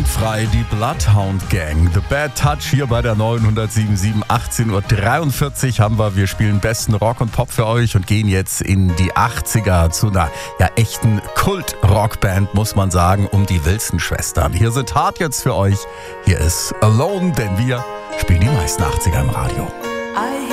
jugendfrei, die Bloodhound Gang, The Bad Touch hier bei der 907.7, 18.43 Uhr haben wir. Wir spielen besten Rock und Pop für euch und gehen jetzt in die 80er zu einer echten Kult-Rockband, muss man sagen, um die Wilson-Schwestern. Hier sind hart jetzt für euch. Hier ist Alone, denn wir spielen die meisten 80er im Radio.